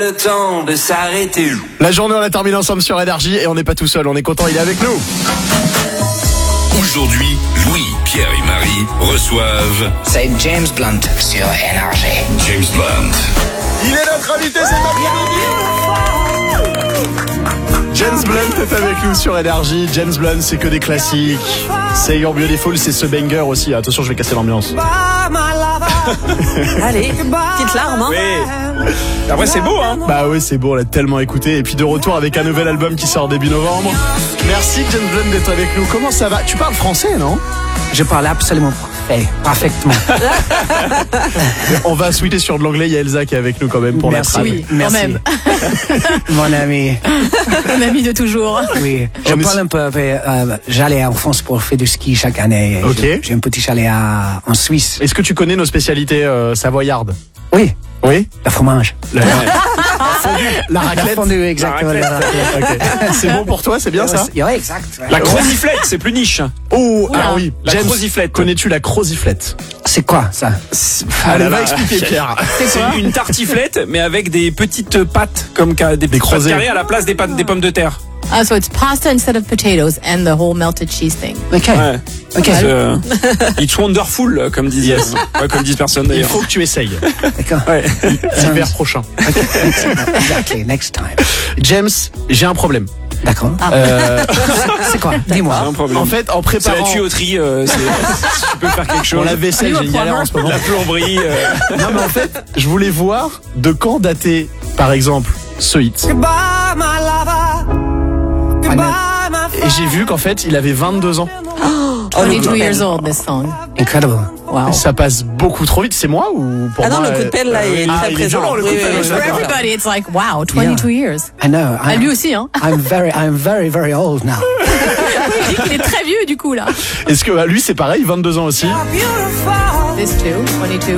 Le temps de s'arrêter. La journée, on la termine ensemble sur Énergie et on n'est pas tout seul, on est content, il est avec nous. Aujourd'hui, Louis, Pierre et Marie reçoivent... C'est James Blunt sur Énergie. James Blunt. Il est notre invité, c'est Marie. James Blunt est avec nous sur Énergie. James Blunt, c'est que des classiques. C'est You're Beautiful, c'est ce banger aussi. Attention, je vais casser l'ambiance. Allez, petite larme, hein. Oui. Après, c'est beau, hein. Bah oui, c'est beau, on l'a tellement écouté. Et puis de retour avec un nouvel album qui sort début novembre. Merci James Blunt d'être avec nous. Comment ça va? Tu parles français, non? Je parle absolument parfaitement. On va switcher sur de l'anglais. Il y a Elsa qui est avec nous quand même pour Merci. la Oui, Merci. quand même. Mon ami. Mon ami de toujours. Oui, je parle un peu. J'allais en France pour faire du ski chaque année. Ok. J'ai un petit chalet en Suisse. Est-ce que tu connais nos spécialités savoyardes? Oui, Oui. le fromage. La raclette. Fondue, exactement. La Ok. C'est bon pour toi, c'est bien ça? Oui, exact. La croziflette, c'est plus niche. Oh, ah oui. La James, croziflette. connais-tu la croziflette? C'est quoi ça? Allez, va expliquer Pierre. C'est une tartiflette, mais avec des petites pâtes, comme des petites pâtes crozets. carrées à la place des pommes de terre. So it's pasta instead of potatoes and the whole melted cheese thing. Ok. Ouais. Ok. It's wonderful, comme disent, Yes. ouais, comme disent personne Il d'ailleurs. faut que tu essayes. D'accord. Ouais. L'hiver prochain. Exactly. Next time. James, j'ai un problème. D'accord. C'est quoi? Dis-moi. Pas un problème. En fait, en C'est la préparant tuyauterie. Si tu peux faire quelque chose. pour la vaisselle, j'ai une galère en ce moment. La plomberie. Non mais en fait, je voulais voir de quand dater, par exemple, ce hit. Et j'ai vu qu'en fait, il avait 22 ans. 22 years old, this song. Incredible. Wow. Ça passe beaucoup trop vite. C'est moi ou pour Ah non, moi le coup de pelle, là, il est très il présent. violent, le coup de Oui, pelle, oui, je suis For d'accord. everybody, it's like, wow, 22 years. I know. Ah, lui aussi, hein. I'm very, very old now. Il dit qu'il est très vieux, du coup, là. Est-ce que lui c'est pareil, 22 ans aussi? This too, 22.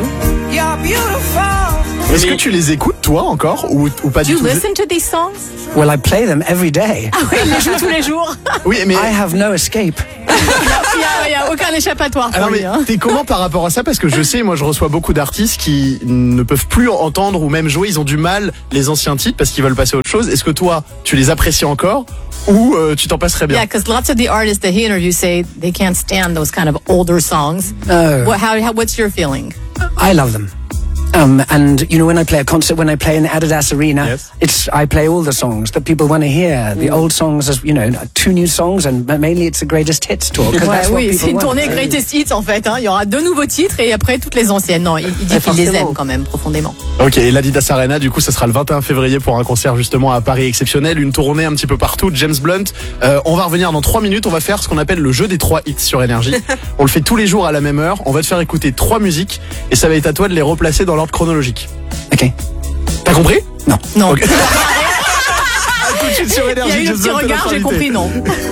Est-ce que tu les écoutes toi encore ou pas Do du you tout? listen to these songs? Well, I play them every day. Ah oui, il les joue tous les jours. Oui, mais I have no escape. Il y a aucun échappatoire pour alors, lui, mais hein. t'es comment par rapport à ça? Parce que je sais, moi je reçois beaucoup d'artistes qui ne peuvent plus entendre ou même jouer, ils ont du mal les anciens titres parce qu'ils veulent passer à autre chose. Est-ce que toi, tu les apprécies encore ou tu t'en passerais bien? Yeah, because lots of the artists that he interviews say they can't stand those kind of older songs. No. What's your feeling? I love them. And you know, when I play a concert, when I play in the Adidas Arena, Yes. I play all the songs that people want to hear. The old songs, as you know, 2 new songs, and mainly it's the greatest hits tour. 'Cause Ouais, that's what oui, people c'est une want. tournée Greatest Hits en fait. Hein. Il y aura 2 nouveaux titres et après toutes les anciennes. Non, il dit qu'il les aime quand même profondément. Ok, et l'Adidas Arena, du coup, ça sera le 21 février pour un concert justement à Paris exceptionnel, une tournée un petit peu partout. James Blunt, on va revenir dans 3 minutes, on va faire ce qu'on appelle le jeu des 3 hits sur Énergie. On le fait tous les jours à la même heure, on va te faire écouter 3 musiques et ça va être à toi de les replacer dans l'ordre chronologique. Ok. T'as compris? Non. Non. À tout de suite sur Il y Énergie. a eu le James petit Blunt est regard, notre j'ai invité. compris non.